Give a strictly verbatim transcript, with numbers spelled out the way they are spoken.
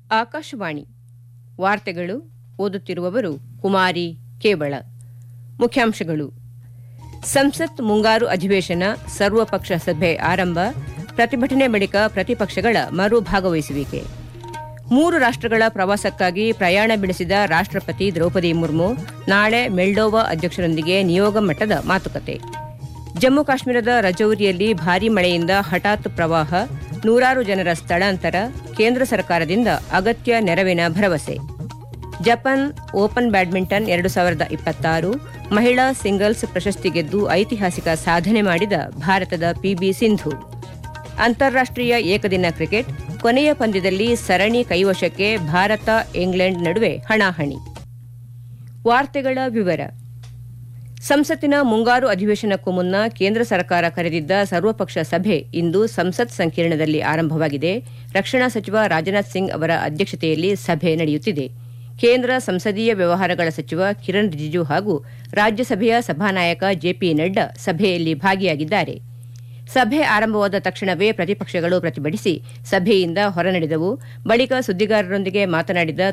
ಆಕಾಶವಾಣಿ ವಾರ್ತೆಗಳು ಓದುತ್ತಿರುವವರು ಕುಮಾರಿ ಕೇವಳ. ಮುಖ್ಯಾಂಶಗಳು: ಸಂಸತ್ ಮುಂಗಾರು ಅಧಿವೇಶನ, ಸರ್ವಪಕ್ಷ ಸಭೆ ಆರಂಭ, ಪ್ರತಿಭಟನೆ ಬಳಿಕ ಪ್ರತಿಪಕ್ಷಗಳ ಮರು ಭಾಗವಹಿಸುವಿಕೆ. ಮೂರು ರಾಷ್ಟಗಳ ಪ್ರವಾಸಕ್ಕಾಗಿ ಪ್ರಯಾಣ ಬೆಳೆಸಿದ ರಾಷ್ಟಪತಿ ದ್ರೌಪದಿ ಮುರ್ಮು ನಾಳೆ ಮೊಲ್ಡೋವಾ ಅಧ್ಯಕ್ಷರೊಂದಿಗೆ ನಿಯೋಗ ಮಟ್ಟದ ಮಾತುಕತೆ. ಜಮ್ಮು ಕಾಶ್ಮೀರದ ರಜೌರಿಯಲ್ಲಿ ಭಾರೀ ಮಳೆಯಿಂದ ಹಠಾತ್ ಪ್ರವಾಹ, ನೂರಾರು ಜನರ ಸ್ಥಳಾಂತರ, ಕೇಂದ್ರ ಸರ್ಕಾರದಿಂದ ಅಗತ್ಯ ನೆರವಿನ ಭರವಸೆ. ಜಪಾನ್ ಓಪನ್ ಬ್ಯಾಡ್ಮಿಂಟನ್ ಎರಡು ಸಾವಿರದ ಇಪ್ಪತ್ತಾರು ಮಹಿಳಾ ಸಿಂಗಲ್ಸ್ ಪ್ರಶಸ್ತಿ ಗೆದ್ದು ಐತಿಹಾಸಿಕ ಸಾಧನೆ ಮಾಡಿದ ಭಾರತದ ಪಿವಿ ಸಿಂಧು. ಅಂತಾರಾಷ್ಟೀಯ ಏಕದಿನ ಕ್ರಿಕೆಟ್ ಕೊನೆಯ ಪಂದ್ಯದಲ್ಲಿ ಸರಣಿ ಕೈವಶಕ್ಕೆ ಭಾರತ ಇಂಗ್ಲೆಂಡ್ ನಡುವೆ ಹಣಾಹಣಿ. ವಾರ್ತೆಗಳ ವಿವರ. ಸಂಸತ್ತಿನ ಮುಂಗಾರು ಅಧಿವೇಶನಕ್ಕೂ ಮುನ್ನ ಕೇಂದ್ರ ಸರ್ಕಾರ ಕರೆದಿದ್ದ ಸರ್ವಪಕ್ಷ ಸಭೆ ಇಂದು ಸಂಸತ್ ಸಂಕೀರ್ಣದಲ್ಲಿ ಆರಂಭವಾಗಿದೆ. ರಕ್ಷಣಾ ಸಚಿವ ರಾಜನಾಥ್ ಸಿಂಗ್ ಅವರ ಅಧ್ಯಕ್ಷತೆಯಲ್ಲಿ ಸಭೆ ನಡೆಯುತ್ತಿದೆ. ಕೇಂದ್ರ ಸಂಸದೀಯ ವ್ಯವಹಾರಗಳ ಸಚಿವ ಕಿರಣ್ ರಿಜಿಜು ಹಾಗೂ ರಾಜ್ಯಸಭೆಯ ಸಭಾನಾಯಕ ಜೆಪಿ ನಡ್ಡಾ ಸಭೆಯಲ್ಲಿ ಭಾಗಿಯಾಗಿದ್ದಾರೆ. ಸಭೆ ಆರಂಭವಾದ ತಕ್ಷಣವೇ ಪ್ರತಿಪಕ್ಷಗಳು ಪ್ರತಿಭಟಿಸಿ ಸಭೆಯಿಂದ ಹೊರನಡೆದವು. ಬಳಿಕ ಸುದ್ದಿಗಾರರೊಂದಿಗೆ ಮಾತನಾಡಿದ